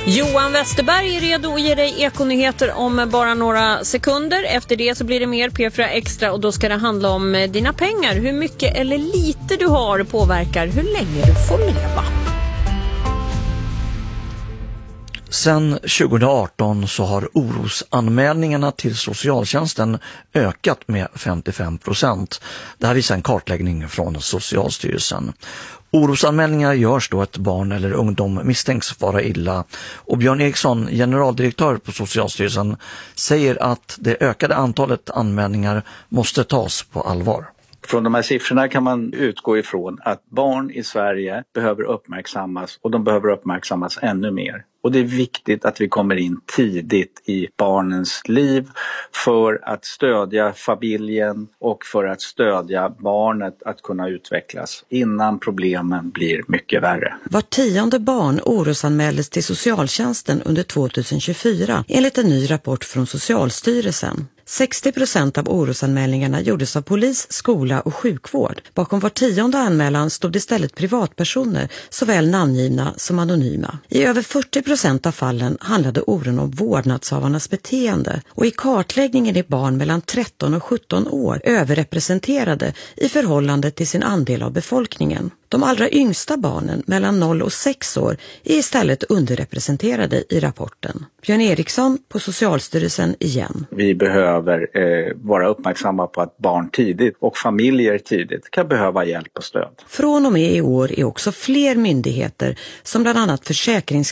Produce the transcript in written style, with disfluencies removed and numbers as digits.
Johan Westerberg är redo att ge dig ekonyheter om bara några sekunder. Efter det så blir det mer P4 Extra och då ska det handla om dina pengar. Hur mycket eller lite du har påverkar hur länge du får leva. Sedan 2018 så har orosanmälningarna till socialtjänsten ökat med 55%. Det här visar en kartläggning från Socialstyrelsen. Orosanmälningar görs då ett barn eller ungdom misstänks vara illa. Och Björn Eriksson, generaldirektör på Socialstyrelsen, säger att det ökade antalet anmälningar måste tas på allvar. Från de här siffrorna kan man utgå ifrån att barn i Sverige behöver uppmärksammas och de behöver uppmärksammas ännu mer. Och det är viktigt att vi kommer in tidigt i barnens liv för att stödja familjen och för att stödja barnet att kunna utvecklas innan problemen blir mycket värre. Var 10:e barn orosanmäldes till socialtjänsten under 2024 enligt en ny rapport från Socialstyrelsen. 60% av orosanmälningarna gjordes av polis, skola och sjukvård. Bakom var 10:e anmälan stod istället privatpersoner, såväl namngivna som anonyma. I över 40% av fallen handlade oron om vårdnadshavarnas beteende och i kartläggningen är barn mellan 13 och 17 år överrepresenterade i förhållande till sin andel av befolkningen. De allra yngsta barnen mellan 0 och 6 år är istället underrepresenterade i rapporten. Björn Eriksson på Socialstyrelsen igen. Vi behöver vara uppmärksamma på att barn tidigt och familjer tidigt kan behöva hjälp och stöd. Från och med i år är också fler myndigheter som bland annat